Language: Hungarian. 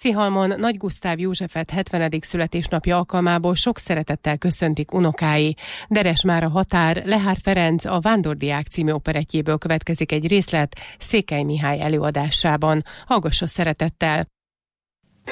Szihalmon Nagy Gusztáv Józsefet 70. születésnapja alkalmából sok szeretettel köszöntik unokái. Deres Mára Határ, Lehár Ferenc a Vándordiák című operettjéből következik egy részlet Székely Mihály előadásában. Hallgassa szeretettel!